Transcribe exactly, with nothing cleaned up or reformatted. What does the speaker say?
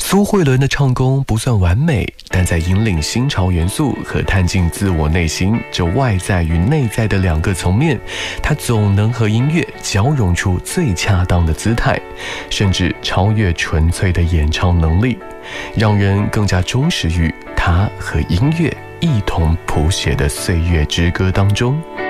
苏慧伦的唱功不算完美，但在引领新潮元素和探进自我内心这外在与内在的两个层面，她总能和音乐交融出最恰当的姿态，甚至超越纯粹的演唱能力，让人更加忠实于她和音乐一同谱写的岁月之歌当中。